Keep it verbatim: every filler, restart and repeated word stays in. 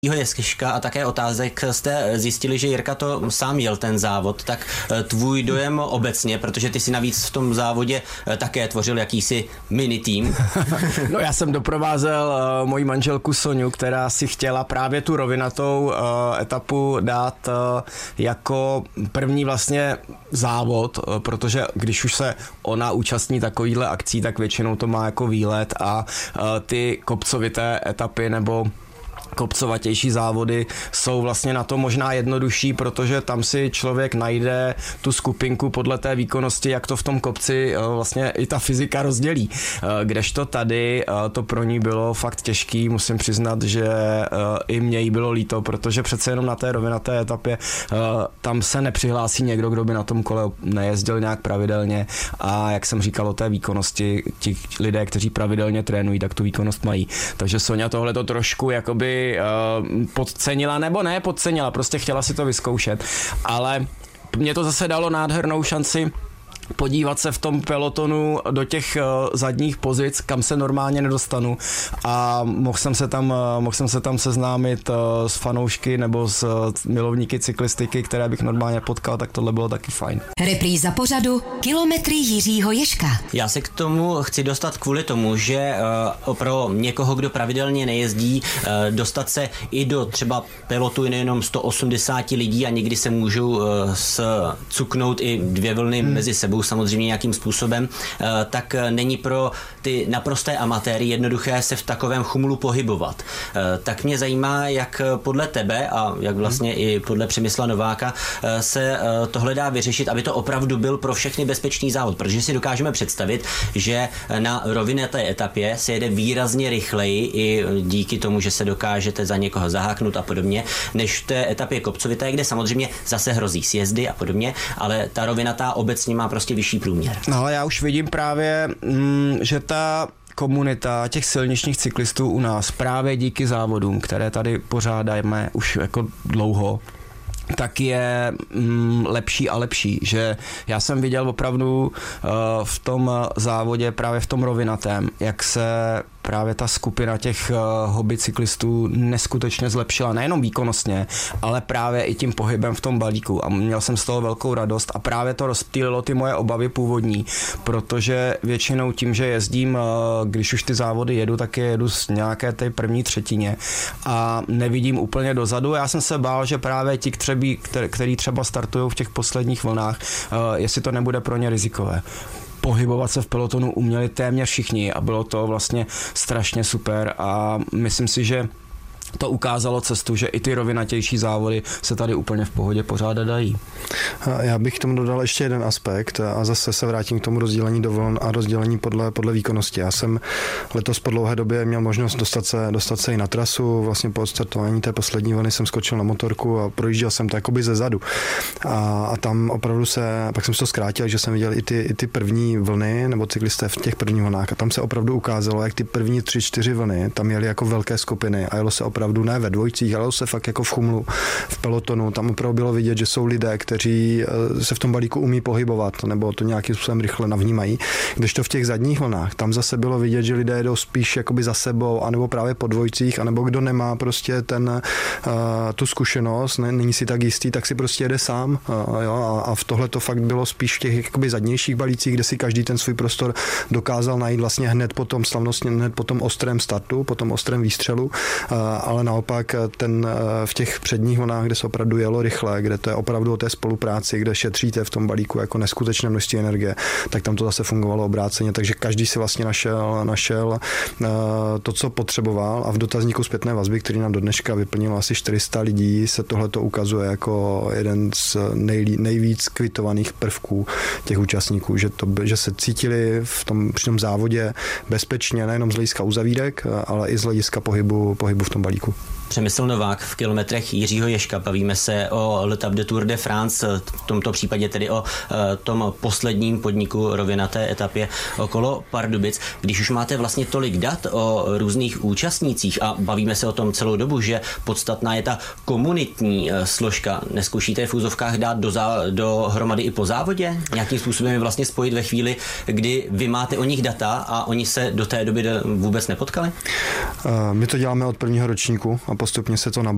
Ježka a také otázek jste zjistili, že Jirka to sám jel ten závod, tak tvůj dojem obecně, protože ty si navíc v tom závodě také tvořil jakýsi mini tým. No já jsem doprovázel uh, moji manželku Soňu, která si chtěla právě tu rovinatou uh, etapu dát uh, jako první vlastně závod, uh, protože když už se ona účastní takovýhle akcí, tak většinou to má jako výlet a uh, ty kopcovité etapy nebo kopcovatější závody jsou vlastně na to možná jednodušší, protože tam si člověk najde tu skupinku podle té výkonnosti, jak to v tom kopci vlastně i ta fyzika rozdělí. Kdežto tady to pro ní bylo fakt těžký, musím přiznat, že i mě jí bylo líto, protože přece jenom na té rovinaté etapě tam se nepřihlásí někdo, kdo by na tom kole nejezdil nějak pravidelně a jak jsem říkal o té výkonnosti, ti lidé, kteří pravidelně trénují, tak tu výkonnost mají. Takže Soňa tohle to trošku jakoby podcenila, nebo ne podcenila, prostě chtěla si to vyzkoušet, ale mě to zase dalo nádhernou šanci podívat se v tom pelotonu do těch zadních pozic, kam se normálně nedostanu a mohl jsem se tam, mohl jsem se tam seznámit s fanoušky nebo s milovníky cyklistiky, které bych normálně potkal, tak tohle bylo taky fajn. Repríza pořadu Kilometry Jiřího Ježka. Já se k tomu chci dostat kvůli tomu, že uh, pro někoho, kdo pravidelně nejezdí, uh, dostat se i do třeba pelotu nejenom sto osmdesát lidí a někdy se můžou uh, cuknout i dvě vlny hmm. mezi sebou samozřejmě nějakým způsobem, tak není pro ty naprosté amatéry jednoduché se v takovém chumlu pohybovat. Tak mě zajímá, jak podle tebe a jak vlastně i podle Přemysla Nováka se tohle dá vyřešit, aby to opravdu byl pro všechny bezpečný závod, protože si dokážeme představit, že na rovinaté etapě se jede výrazně rychleji i díky tomu, že se dokážete za někoho zaháknout a podobně, než v té etapě kopcovité, kde samozřejmě zase hrozí sjezdy a podobně, ale ta rovinatá obecně má prostě vyšší průměr. No ale já už vidím právě, mm, že ta komunita těch silničních cyklistů u nás právě díky závodům, které tady pořádáme už jako dlouho, tak je mm, lepší a lepší, že já jsem viděl opravdu uh, v tom závodě, právě v tom rovinatém, jak se právě ta skupina těch uh, hobby cyklistů neskutečně zlepšila, nejenom výkonnostně, ale právě i tím pohybem v tom balíku a měl jsem z toho velkou radost a právě to rozptýlilo ty moje obavy původní, protože většinou tím, že jezdím, uh, když už ty závody jedu, tak je jedu z nějaké té první třetině a nevidím úplně dozadu. Já jsem se bál, že právě ti, kteří, který třeba startují v těch posledních vlnách, uh, jestli to nebude pro ně rizikové. Pohybovat se v pelotonu uměli téměř všichni a bylo to vlastně strašně super a myslím si, že to ukázalo cestu, že i ty rovinatější závody se tady úplně v pohodě pořádat dají. Já bych k tomu dodal ještě jeden aspekt a zase se vrátím k tomu rozdělení do vln a rozdělení podle, podle výkonnosti. Já jsem letos po dlouhé době měl možnost dostat se, dostat se i na trasu, vlastně po odstartování té poslední vlny jsem skočil na motorku a projížděl jsem to jakoby ze zadu. A, a tam opravdu se, pak jsem se to zkrátil, že jsem viděl i ty, i ty první vlny, nebo cyklisté v těch prvních vlnách a tam se opravdu ukázalo, jak ty první tři, čtyři vlny tam jeli jako velké skupiny a jelo se opravdu opravdu ne ve dvojicích, ale se fakt jako v chumlu, v pelotonu. Tam opravdu bylo vidět, že jsou lidé, kteří se v tom balíku umí pohybovat, nebo to nějakým způsobem rychle navnímají. Kdežto v těch zadních vlnách, tam zase bylo vidět, že lidé jdou spíš jakoby za sebou, anebo právě po dvojicích, anebo kdo nemá prostě ten, uh, tu zkušenost, ne, není si tak jistý, tak si prostě jede sám. Uh, jo, a, a v tohle to fakt bylo spíš v těch jakoby zadnějších balících, kde si každý ten svůj prostor dokázal najít vlastně hned po tom slavnostně, hned po tom ostrém startu, po tom ostrém výstřelu, uh, ale naopak ten v těch předních vlnách, kde se opravdu jelo rychle, kde to je opravdu o té spolupráci, kde šetříte v tom balíku jako neskutečné množství energie, tak tam to zase fungovalo obráceně, takže každý si vlastně našel, našel to, co potřeboval a v dotazníku zpětné vazby, který nám do dneška vyplnilo asi čtyři sta lidí, se tohle to ukazuje jako jeden z nej, nejvíc kvitovaných prvků těch účastníků, že, to, že se cítili v tom, při tom závodě bezpečně, nejenom z hlediska uzavírek, ale i z hlediska pohybu, pohybu v tom balíku. Přemysl Novák v kilometrech Jiřího Ježka. Bavíme se o L'Étape de Tour de France, v tomto případě tedy o tom posledním podniku rovinaté etapě okolo Pardubic. Když už máte vlastně tolik dat o různých účastnících a bavíme se o tom celou dobu, že podstatná je ta komunitní složka, neskoušíte v úzovkách dát do, zá, do hromady i po závodě? Nějakým způsobem je vlastně spojit ve chvíli, kdy vy máte o nich data a oni se do té doby vůbec nepotkali? My to děláme od prvního ročníku a postupně se to